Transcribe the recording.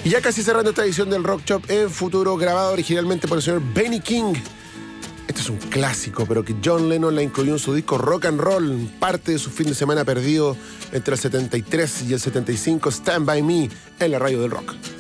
Y ya casi cerrando esta edición del Rock Shop en Futuro, grabado originalmente por el señor Benny King. Este es un clásico, pero que John Lennon la incluyó en su disco Rock and Roll, parte de su fin de semana perdido entre el 73 y el 75, Stand By Me, en la radio del rock.